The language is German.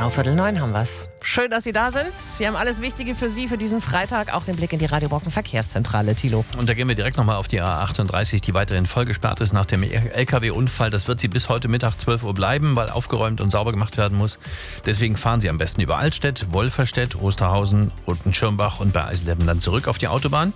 Genau, 8:45 haben wir's. Schön, dass Sie da sind. Wir haben alles Wichtige für Sie für diesen Freitag. Auch den Blick in die Radio Brocken Verkehrszentrale, Thilo. Und da gehen wir direkt nochmal auf die A38, die weiterhin voll gesperrt ist nach dem LKW-Unfall. Das wird sie bis heute Mittag 12 Uhr bleiben, weil aufgeräumt und sauber gemacht werden muss. Deswegen fahren Sie am besten über Altstedt, Wolferstedt, Osterhausen, Rotenschirmbach und bei Eisleben dann zurück auf die Autobahn.